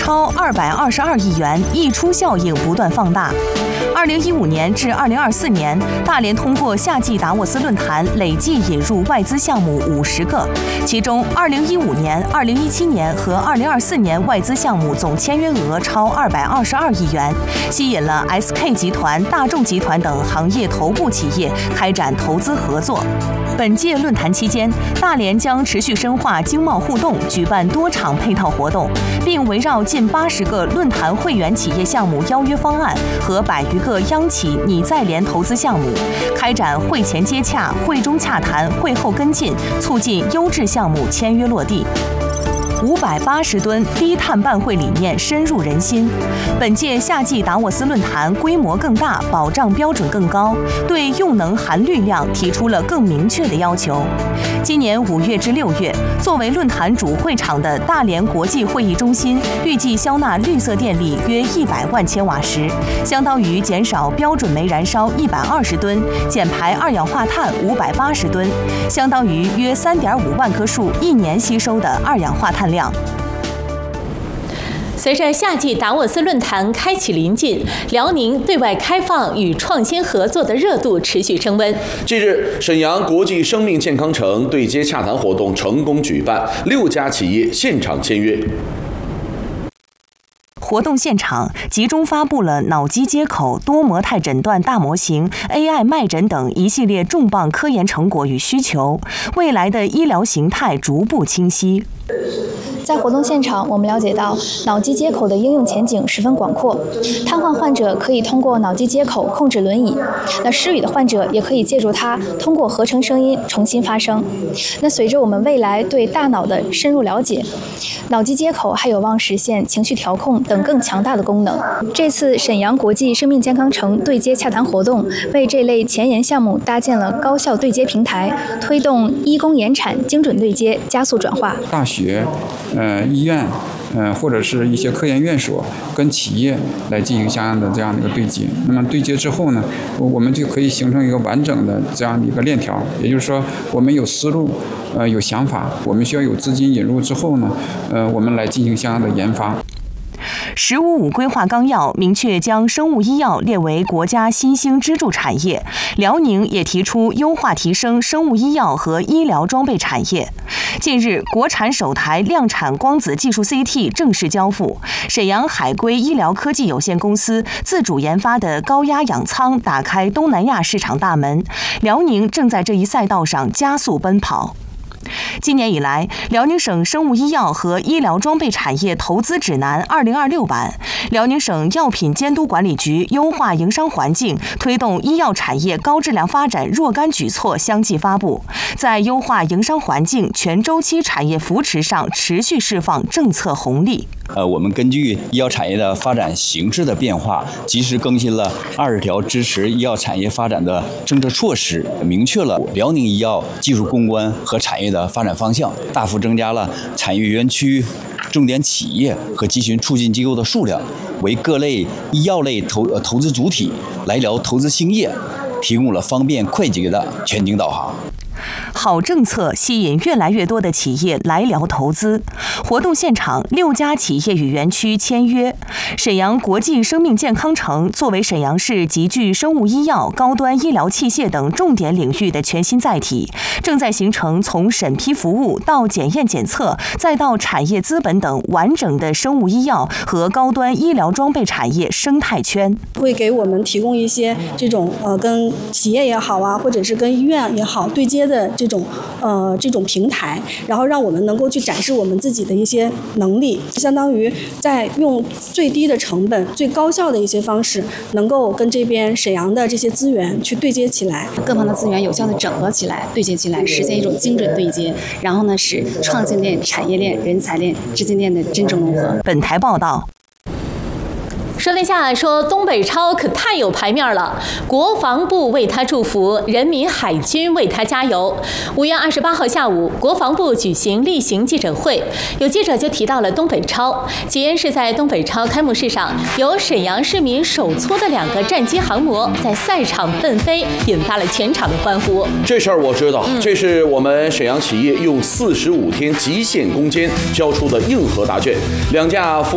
超222亿元，溢出效应不断放大。2015年至2024年，大连通过夏季达沃斯论坛累计引入外资项目50个，其中2015年、2017年和2024年外资项目总签约额超222亿元，吸引了 SK 集团、大众集团等行业头部企业开展投资合作。本届论坛期间，大连将持续深化经贸互动，举办多场配套活动，并围绕近80个论坛会员企业项目邀约方案和100余个央企拟在联投资项目，开展会前接洽、会中洽谈、会后跟进，促进优质项目签约落地。580吨低碳办会理念深入人心。本届夏季达沃斯论坛规模更大，保障标准更高，对用能含氯量提出了更明确的要求。今年5月至6月，作为论坛主会场的大连国际会议中心，预计消纳绿色电力约100万千瓦时，相当于减少标准煤燃烧120吨，减排二氧化碳580吨，相当于约3.5万棵树1年吸收的二氧化碳量。 随着夏季达沃斯论坛开启临近，辽宁对外开放与创新合作的热度持续升温。 近日，沈阳国际生命健康城对接洽谈活动成功举办，6家企业现场签约。 活动现场集中发布了脑机接口、多模态诊断大模型、AI 脉诊等一系列重磅科研成果与需求，未来的医疗形态逐步清晰。 在活动现场，我们了解到脑机接口的应用前景十分广阔。瘫痪患者可以通过脑机接口控制轮椅，那失语的患者也可以借助它通过合成声音重新发声。那随着我们未来对大脑的深入了解，脑机接口还有望实现情绪调控等更强大的功能。这次沈阳国际生命健康城对接洽谈活动，为这类前沿项目搭建了高效对接平台，推动医工研产精准对接，加速转化。 大学医院，或者是一些科研院所跟企业来进行相应的这样的一个对接。那么对接之后呢，我们就可以形成一个完整的这样的一个链条。也就是说，我们有思路，有想法，我们需要有资金引入之后呢，我们来进行相应的研发。 “15+5”规划纲要明确将生物医药列为国家新兴支柱产业，辽宁也提出优化提升生物医药和医疗装备产业。近日，国产首台量产光子技术 CT 正式交付，沈阳海归医疗科技有限公司自主研发的高压氧舱打开东南亚市场大门，辽宁正在这一赛道上加速奔跑。今年以来，辽宁省生物医药和医疗装备产业投资指南2026版、辽宁省药品监督管理局优化营商环境、推动医药产业高质量发展若干举措相继发布，在优化营商环境、全周期产业扶持上持续释放政策红利。 我们根据医药产业的发展形势的变化，及时更新了20条支持医药产业发展的政策措施，明确了辽宁医药技术攻关和产业的发展方向，大幅增加了产业园区、重点企业和集群促进机构的数量，为各类医药类投资主体来辽投资兴业提供了方便快捷的全景导航。 好政策吸引越来越多的企业来辽投资。活动现场，6家企业与园区签约。沈阳国际生命健康城作为沈阳市集聚生物医药、高端医疗器械等重点领域的全新载体，正在形成从审批服务到检验检测，再到产业资本等完整的生物医药和高端医疗装备产业生态圈。 会给我们提供一些这种跟企业也好啊，或者是跟医院也好对接的这种平台，然后让我们能够去展示我们自己的一些能力，相当于在用最低的成本、最高效的一些方式，能够跟这边沈阳的这些资源去对接起来， 各方的资源有效的整合起来、对接起来，实现一种精准对接，然后呢，使创新链、产业链、人才链、资金链的真正融合。 本台报道。 说了一下，说东北超可太有牌面了，国防部为他祝福，人民海军为他加油。5月28号下午，国防部举行例行记者会，有记者就提到了东北超。起因是在东北超开幕式上，由沈阳市民手搓的2个战机航模在赛场奋飞，引发了全场的欢呼。 这事儿我知道，这是我们沈阳企业用45天极限攻坚交出的硬核答卷，2架